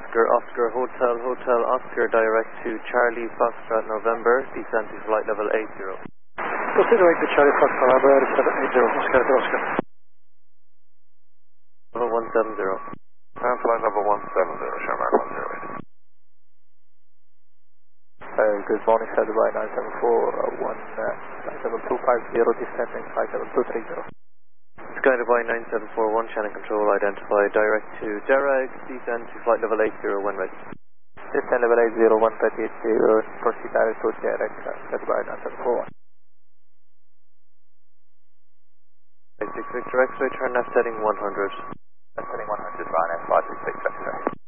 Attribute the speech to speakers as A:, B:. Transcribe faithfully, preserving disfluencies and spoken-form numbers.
A: Oscar, Oscar, Hotel, Hotel, Oscar, direct to Charlie Foxtrot, November, descend to flight level eight zero.
B: Proceed direct to Charlie Foxtrot, November, descend to eight zero, Oscar, Oscar.
A: Level one seven zero.
C: And flight level one seven zero, Shamrock one zero eight.
B: Uh, good morning, Saturday by nine seven four one, uh, flight level two five zero, descending flight level two three zero.
A: Skydive by nine seven four one, channel control identified, direct to Derag, descend to flight level eight zero when ready.
B: Descend level eight zero one thirty eight zero, proceed direct to Derag, Skydive by nine seven four one.
A: eight six Victor X-ray, turn left heading one hundred.
C: Left heading one hundred, Ryanair five six six,